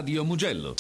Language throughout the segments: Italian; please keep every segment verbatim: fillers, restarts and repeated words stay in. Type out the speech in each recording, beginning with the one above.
Radio Mugello.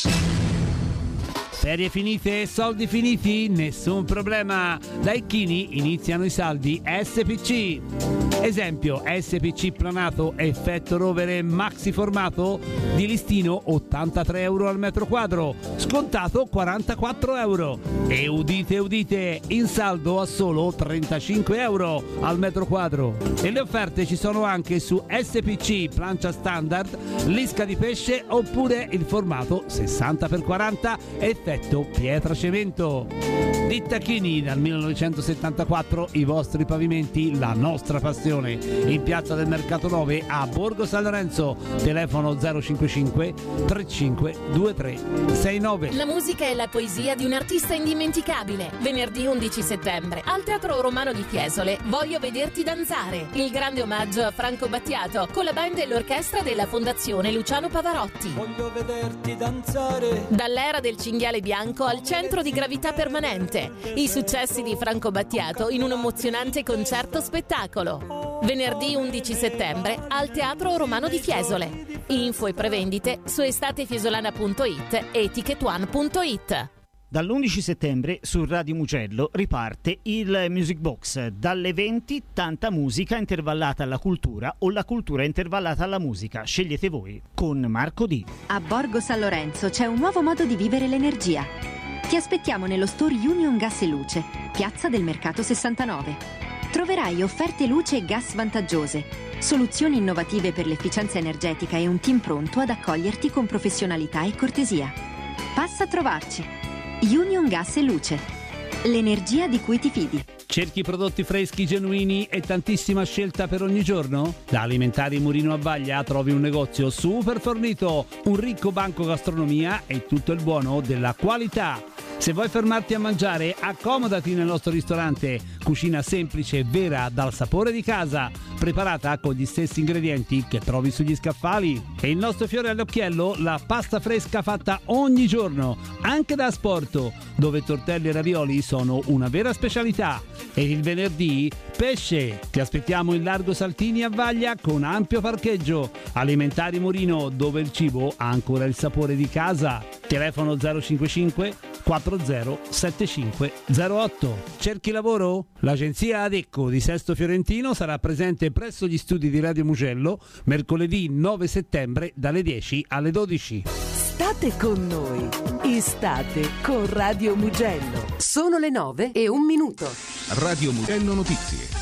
Ferie finite e soldi finiti? Nessun problema! Da Ecchini iniziano i saldi S P C. Esempio, S P C planato effetto rovere maxi formato di listino ottantatré euro al metro quadro, scontato quarantaquattro euro. E udite udite, in saldo a solo trentacinque euro al metro quadro. E le offerte ci sono anche su S P C plancia standard, lisca di pesce oppure il formato sessanta per quaranta effetto pietra cemento. Ditta Chini, dal millenovecentosettantaquattro i vostri pavimenti, la nostra passione. In piazza del Mercato nove a Borgo San Lorenzo, telefono zero cinquantacinque trentacinque ventitré sessantanove. La musica e la poesia di un artista indimenticabile. Venerdì undici settembre al Teatro Romano di Fiesole, Voglio vederti danzare. Il grande omaggio a Franco Battiato con la band e l'orchestra della Fondazione Luciano Pavarotti. Voglio vederti danzare. Dall'era del cinghiale bianco al centro di gravità permanente. I successi di Franco Battiato in un emozionante concerto spettacolo. Venerdì undici settembre al Teatro Romano di Fiesole. Info e prevendite su estatefiesolana punto it e ticket one punto it. Dall'undici settembre su Radio Mugello riparte il Music Box. Dalle venti tanta musica intervallata alla cultura o la cultura intervallata alla musica. Scegliete voi con Marco D. A Borgo San Lorenzo c'è un nuovo modo di vivere l'energia. Ti aspettiamo nello store Union Gas e Luce, Piazza del Mercato sessantanove. Troverai offerte luce e gas vantaggiose, soluzioni innovative per l'efficienza energetica e un team pronto ad accoglierti con professionalità e cortesia. Passa a trovarci. Union Gas e Luce. L'energia di cui ti fidi. Cerchi prodotti freschi, genuini e tantissima scelta per ogni giorno? Da Alimentari Murino a Vaglia trovi un negozio super fornito, un ricco banco gastronomia e tutto il buono della qualità. Se vuoi fermarti a mangiare, accomodati nel nostro ristorante. Cucina semplice e vera dal sapore di casa, preparata con gli stessi ingredienti che trovi sugli scaffali. E il nostro fiore all'occhiello, la pasta fresca fatta ogni giorno, anche da asporto, dove tortelli e ravioli sono una vera specialità. E il venerdì, pesce. Ti aspettiamo in Largo Saltini a Vaglia con ampio parcheggio. Alimentari Murino, dove il cibo ha ancora il sapore di casa. Telefono zero cinquantacinque quattanta settantacinque zero otto. Cerchi lavoro? L'agenzia Adecco di Sesto Fiorentino sarà presente presso gli studi di Radio Mugello mercoledì nove settembre dalle dieci alle dodici. State con noi, estate con Radio Mugello. Sono le nove e un minuto. Radio Mugello Notizie.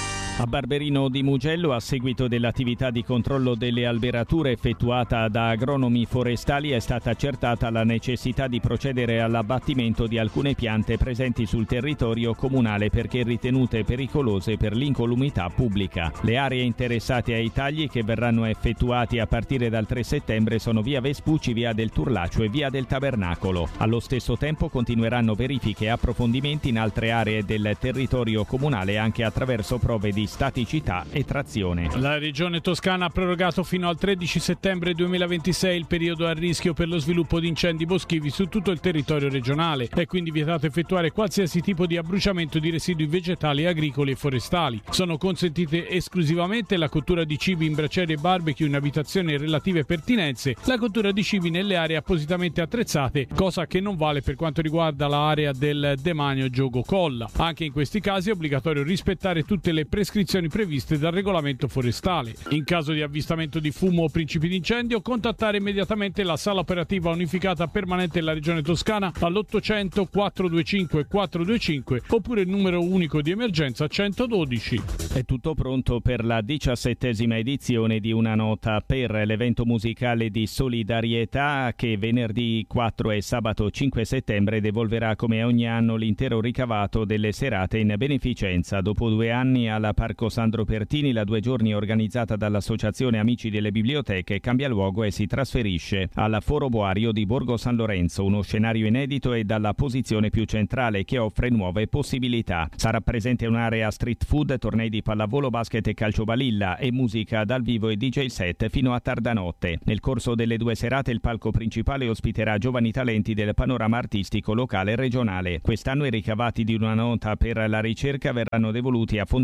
A Barberino di Mugello, a seguito dell'attività di controllo delle alberature effettuata da agronomi forestali, è stata accertata la necessità di procedere all'abbattimento di alcune piante presenti sul territorio comunale perché ritenute pericolose per l'incolumità pubblica. Le aree interessate ai tagli, che verranno effettuati a partire dal tre settembre, sono via Vespucci, via del Turlaccio e via del Tabernacolo. Allo stesso tempo continueranno verifiche e approfondimenti in altre aree del territorio comunale anche attraverso prove di staticità e trazione. La Regione Toscana ha prorogato fino al tredici settembre duemilaventisei il periodo a rischio per lo sviluppo di incendi boschivi su tutto il territorio regionale. È quindi vietato effettuare qualsiasi tipo di abbruciamento di residui vegetali, agricoli e forestali. Sono consentite esclusivamente la cottura di cibi in braciere e barbecue in abitazioni e relative pertinenze, la cottura di cibi nelle aree appositamente attrezzate, cosa che non vale per quanto riguarda l'area del demanio Giogo Colla. Anche in questi casi è obbligatorio rispettare tutte le prescrizioni previste dal regolamento forestale. In caso di avvistamento di fumo o principi di incendio, contattare immediatamente la sala operativa unificata permanente della Regione Toscana all'ottocento quattrocentoventicinque quattrocentoventicinque oppure il numero unico di emergenza centododici. È tutto pronto per la diciassettesima edizione di Una Nota per l'evento musicale di solidarietà che venerdì quattro e sabato cinque settembre devolverà come ogni anno l'intero ricavato delle serate in beneficenza. Dopo due anni alla Parco Sandro Pertini, la due giorni organizzata dall'Associazione Amici delle Biblioteche cambia luogo e si trasferisce alla Foro Boario di Borgo San Lorenzo, uno scenario inedito e dalla posizione più centrale che offre nuove possibilità. Sarà presente un'area street food, tornei di pallavolo, basket e calciobalilla e musica dal vivo e D J set fino a tarda notte. Nel corso delle due serate il palco principale ospiterà giovani talenti del panorama artistico locale e regionale. Quest'anno i ricavati di Una Nota per la ricerca verranno devoluti a Fondazione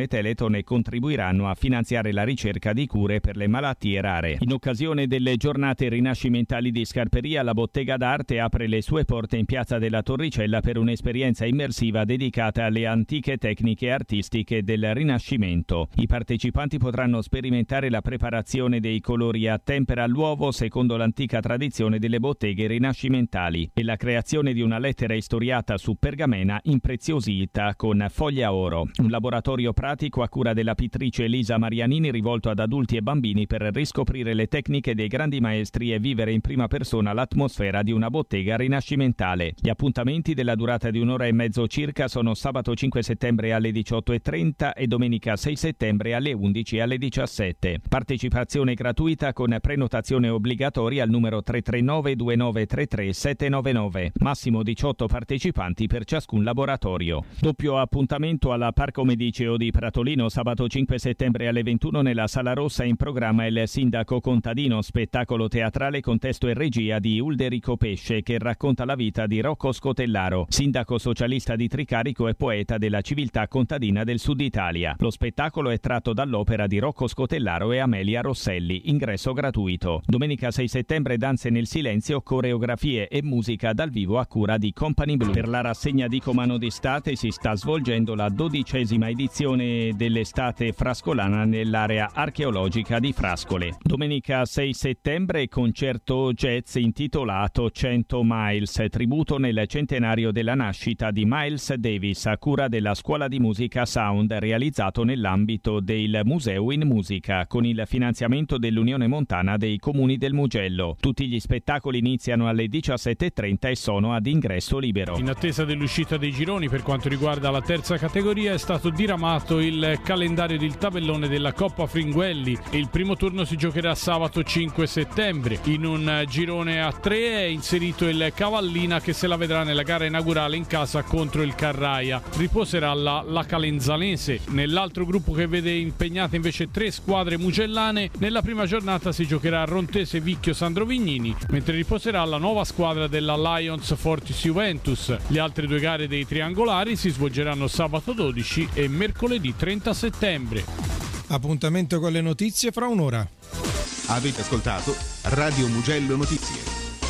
Teleton e contribuiranno a finanziare la ricerca di cure per le malattie rare. In occasione delle giornate rinascimentali di Scarperia, la Bottega d'Arte apre le sue porte in Piazza della Torricella per un'esperienza immersiva dedicata alle antiche tecniche artistiche del Rinascimento. I partecipanti potranno sperimentare la preparazione dei colori a tempera all'uovo secondo l'antica tradizione delle botteghe rinascimentali e la creazione di una lettera istoriata su pergamena impreziosita con foglia a oro. Un laboratorio pratico a cura della pittrice Elisa Marianini rivolto ad adulti e bambini per riscoprire le tecniche dei grandi maestri e vivere in prima persona l'atmosfera di una bottega rinascimentale. Gli appuntamenti della durata di un'ora e mezzo circa sono sabato cinque settembre alle diciotto e trenta e domenica sei settembre alle undici e alle diciassette. Partecipazione gratuita con prenotazione obbligatoria al numero tre tre nove due nove tre tre sette nove nove. Massimo diciotto partecipanti per ciascun laboratorio. Doppio appuntamento alla Parco Mediceo di Pratolino sabato cinque settembre alle ventuno nella Sala Rossa. In programma il Sindaco contadino, spettacolo teatrale con testo e regia di Ulderico Pesce che racconta la vita di Rocco Scotellaro, sindaco socialista di Tricarico e poeta della civiltà contadina del Sud Italia. Lo spettacolo è tratto dall'opera di Rocco Scotellaro e Amelia Rosselli, ingresso gratuito. Domenica sei settembre danze nel silenzio, coreografie e musica dal vivo a cura di Company Blue. Per la rassegna di Comano d'estate si sta svolgendo la dodicesima edizione dell'estate frascolana nell'area archeologica di Frascole. Domenica sei settembre concerto jazz intitolato cento Miles, tributo nel centenario della nascita di Miles Davis a cura della Scuola di Musica Sound, realizzato nell'ambito del Museo in Musica con il finanziamento dell'Unione Montana dei Comuni del Mugello. Tutti gli spettacoli iniziano alle diciassette e trenta e sono ad ingresso libero. In attesa dell'uscita dei gironi per quanto riguarda la terza categoria è stato diramato il calendario del tabellone della Coppa Fringuelli. Il primo turno si giocherà sabato cinque settembre. In un girone a tre è inserito il Cavallina che se la vedrà nella gara inaugurale in casa contro il Carraia. Riposerà la, la Calenzanese. Nell'altro gruppo che vede impegnate invece tre squadre mugellane, nella prima giornata si giocherà a Rontese Vicchio Sandro Vignini, mentre riposerà la nuova squadra della Lions Fortis Juventus. Le altre due gare dei triangolari si svolgeranno sabato dodici e mercoledì trenta settembre. Appuntamento con le notizie fra un'ora. Avete ascoltato Radio Mugello Notizie.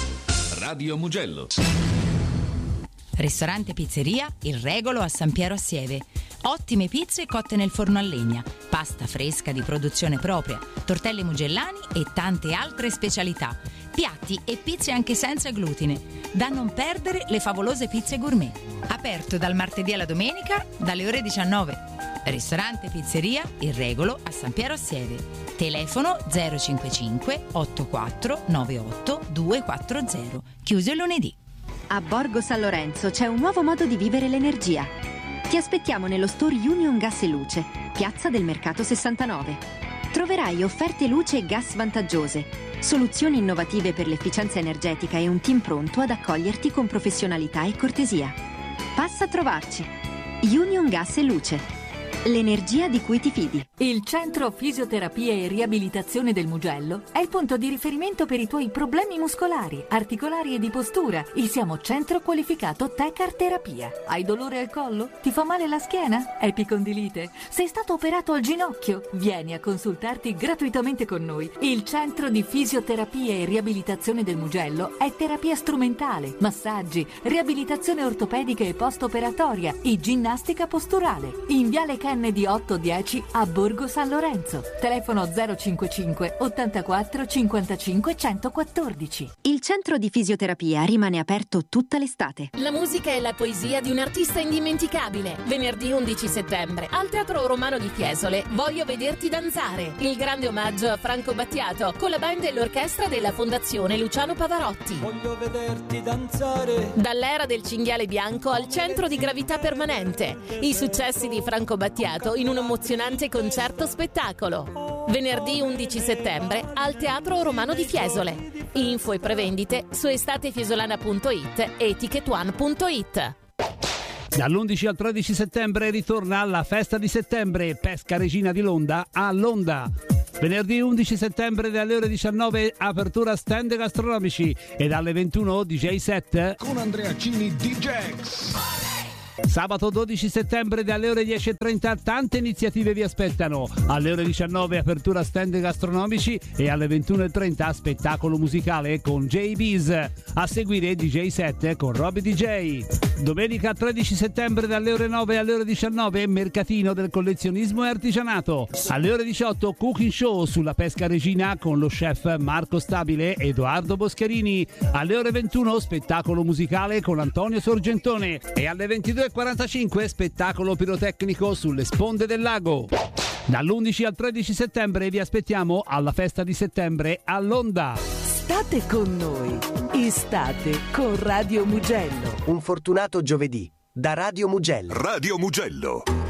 Radio Mugello. Ristorante Pizzeria Il Regolo a San Piero a Sieve. Ottime pizze cotte nel forno a legna, pasta fresca di produzione propria, tortelli mugellani e tante altre specialità. Piatti e pizze anche senza glutine. Da non perdere le favolose pizze gourmet. Aperto dal martedì alla domenica dalle ore diciannove. Ristorante Pizzeria Il Regolo a San Piero a Sieve. Telefono zero cinquantacinque ottantaquattro novantotto duecentoquaranta. Chiuso il lunedì. A Borgo San Lorenzo c'è un nuovo modo di vivere l'energia. Ti aspettiamo nello store Union Gas e Luce, Piazza del Mercato sessantanove. Troverai offerte luce e gas vantaggiose, soluzioni innovative per l'efficienza energetica e un team pronto ad accoglierti con professionalità e cortesia. Passa a trovarci. Union Gas e Luce. L'energia di cui ti fidi. Il Centro Fisioterapia e Riabilitazione del Mugello è il punto di riferimento per i tuoi problemi muscolari, articolari e di postura. Il siamo centro qualificato Tecar Terapia. Hai dolore al collo? Ti fa male la schiena? Epicondilite? Sei stato operato al ginocchio? Vieni a consultarti gratuitamente con noi. Il Centro di Fisioterapia e Riabilitazione del Mugello è terapia strumentale, massaggi, riabilitazione ortopedica e post-operatoria e ginnastica posturale. In Viale Kennedy otto dieci a Borgo San Lorenzo. Telefono zero cinquantacinque ottantaquattro cinquantacinque centoquattordici. Il centro di fisioterapia rimane aperto tutta l'estate. La musica e la poesia di un artista indimenticabile. Venerdì undici settembre al Teatro Romano di Fiesole Voglio vederti danzare. Il grande omaggio a Franco Battiato con la band e l'orchestra della Fondazione Luciano Pavarotti. Voglio vederti danzare. Dall'era del cinghiale bianco al centro di gravità permanente. I successi di Franco Battiato in un emozionante concerto spettacolo. Venerdì undici settembre al Teatro Romano di Fiesole. Info e prevendite su estatefiesolana punto it e ticket one punto it. Dall'undici al tredici settembre ritorna alla festa di settembre Pesca Regina di Londa a Londa. Venerdì undici settembre dalle ore diciannove apertura stand gastronomici e dalle ventuno D J set con Andrea Cini D J. Sabato dodici settembre dalle ore dieci e trenta tante iniziative vi aspettano. Alle ore diciannove apertura stand gastronomici e alle ventuno e trenta spettacolo musicale con J B's. A seguire D J set con Roby D J. Domenica tredici settembre dalle ore nove alle ore diciannove mercatino del collezionismo e artigianato. Alle ore diciotto cooking show sulla pesca regina con lo chef Marco Stabile e Edoardo Boscherini. Alle ore ventuno spettacolo musicale con Antonio Sorgentone e alle ventidue e quarantacinque spettacolo pirotecnico sulle sponde del lago. Dall'undici al tredici settembre vi aspettiamo alla festa di settembre a Londra. State con noi, Estate con Radio Mugello. Un fortunato giovedì da Radio Mugello. Radio Mugello.